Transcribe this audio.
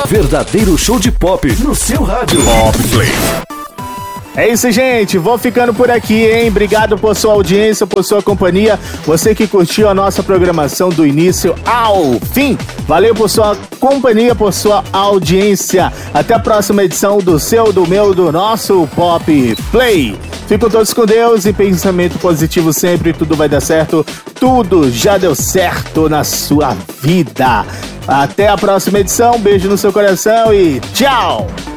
Verdadeiro show de pop no seu rádio. Pop Play. É isso, gente. Vou ficando por aqui, hein? Obrigado por sua audiência, por sua companhia. Você que curtiu a nossa programação do início ao fim. Valeu por sua companhia, por sua audiência. Até a próxima edição do seu, do meu, do nosso Pop Play. Fiquem todos com Deus e pensamento positivo sempre. Tudo vai dar certo. Tudo já deu certo na sua vida. Até a próxima edição. Beijo no seu coração e tchau!